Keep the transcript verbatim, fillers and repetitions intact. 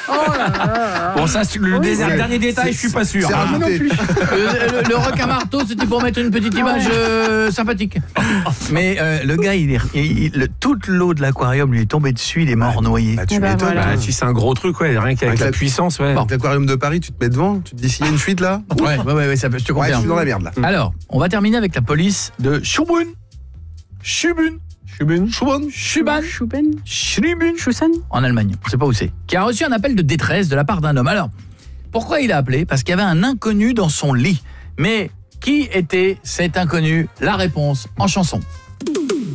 Oh là là. Bon, ça, le Oui, dernier, c'est- dernier détail, je suis pas sûr. c'est hein. rajouté. Le, le, le requin marteau, c'était pour mettre une petite image euh, sympathique. Mais euh, le gars, il est, il- il- le- toute l'eau de l'aquarium lui est tombée dessus, il est mort noyé. Bah, tu Eh ben, m'étonnes. voilà. Bah, si c'est un gros truc, ouais, rien qu'avec Avec la la- puissance, ouais. Avec l'aquarium de Paris, tu te mets devant, tu te dis s'il y a une fuite là. Ouais, ouais, ouais, ouais, ça peut, je te Ouais, je confirme. suis dans la merde là. Alors, on va terminer avec la police de Schubun. Schubun. Schubun. Schubun. Schuban. Schuben, Schubun. Schussen. En Allemagne, on sait pas où c'est. Qui a reçu un appel de détresse de la part d'un homme. Alors, pourquoi il a appelé? Parce qu'il y avait un inconnu dans son lit. Mais qui était cet inconnu? La réponse en chanson.